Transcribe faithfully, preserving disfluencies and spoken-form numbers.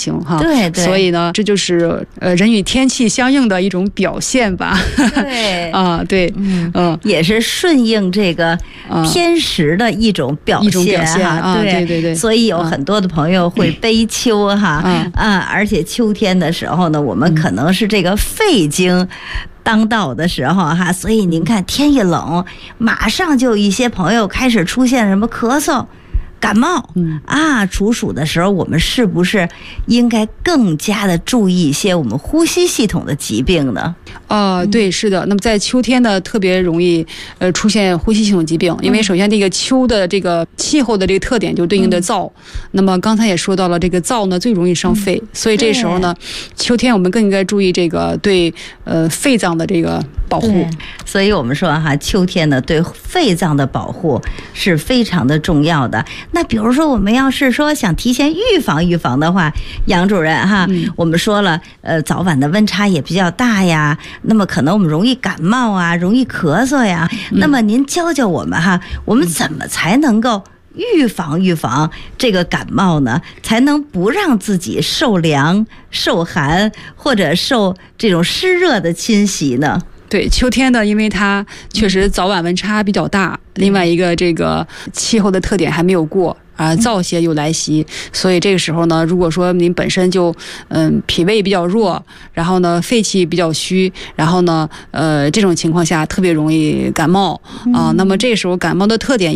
情哈。 对对， 所以呢，这就是呃人与天气相应的一种表现吧。 对啊，对，嗯嗯， 也是顺应这个天时的一种表现， 一种表现啊， 对对对对。 所以有很多的朋友会悲秋哈， 嗯啊，而且秋天的时候呢，我们可能是这个肺经当道的时候哈，所以您看天一冷，马上就有一些朋友开始出现什么咳嗽、感冒，嗯啊，处暑的时候，我们是不是应该更加的注意一些我们呼吸系统的疾病呢？ 呃，对，是的。那么在秋天呢，特别容易呃出现呼吸系统疾病，因为首先这个秋的这个气候的这个特点就对应的燥。嗯、那么刚才也说到了，这个燥呢最容易伤肺，嗯、所以这时候呢，秋天我们更应该注意这个对呃肺脏的这个保护。 所以我们说哈，秋天呢对肺脏的保护是非常的重要的。那比如说我们要是说想提前预防预防的话，杨主任哈，嗯、我们说了，呃，早晚的温差也比较大呀。那么可能我们容易感冒啊，容易咳嗽呀。嗯、那么您教教我们哈，我们怎么才能够预防预防这个感冒呢？才能不让自己受凉、受寒或者受这种湿热的侵袭呢？ 对，秋天呢，因为它确实早晚温差比较大，嗯、另外一个这个气候的特点还没有过。啊，燥邪又来袭，所以这个时候呢，如果说您本身就嗯脾胃比较弱，然后呢肺气比较虚，然后呢呃这种情况下特别容易感冒啊。那么这个时候感冒的特点